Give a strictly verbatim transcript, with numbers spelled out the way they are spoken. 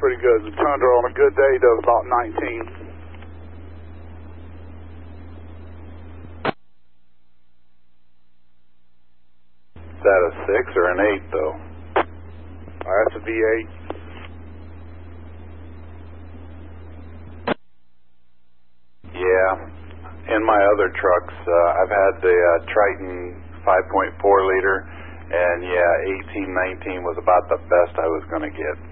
pretty good. The Tundra on a good day does about nineteen. Is that a six or an eight, though? Uh, that's a V eight. Yeah. In my other trucks, uh, I've had the uh, Triton five point four liter, and yeah, eighteen, nineteen was about the best I was going to get.